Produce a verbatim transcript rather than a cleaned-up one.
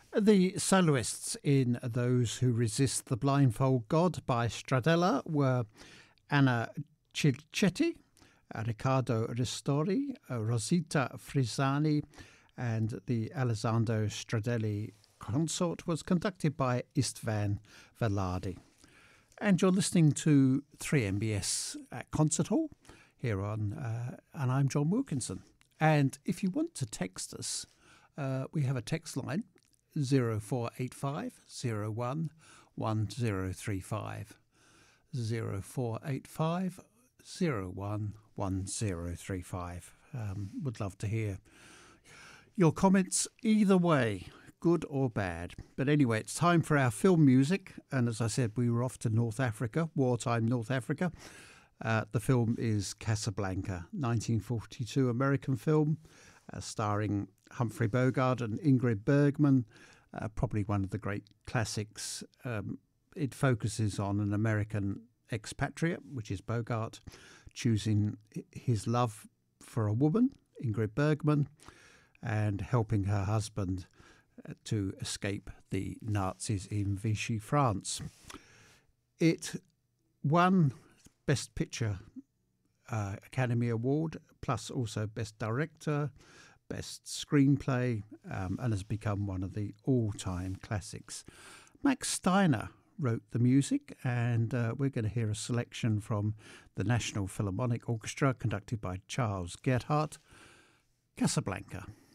The soloists in Those Who Resist the Blindfold God by Stradella were Anna Cicchetti, Riccardo Ristori, Rosita Frisani, and the Alessandro Stradelli consort was conducted by Istvan Velarde. And you're listening to three M B S at Concert Hall here on, uh, and I'm John Wilkinson. And if you want to text us, uh, we have a text line, zero four eight five zero one one zero three five, zero four eight five zero one one zero three five. Um, would love to hear your comments either way, good or bad. But anyway, it's time for our film music. And as I said, we were off to North Africa, wartime North Africa. Uh, the film is Casablanca, nineteen forty-two American film, uh, starring Humphrey Bogart and Ingrid Bergman, uh, probably one of the great classics. Um, it focuses on an American expatriate, which is Bogart, choosing his love for a woman, Ingrid Bergman, and helping her husband uh, to escape the Nazis in Vichy, France. It won Best Picture uh, Academy Award, plus also Best Director, Best Screenplay, um, and has become one of the all-time classics. Max Steiner wrote the music, and uh, we're going to hear a selection from the National Philharmonic Orchestra, conducted by Charles Gerhardt, Casablanca.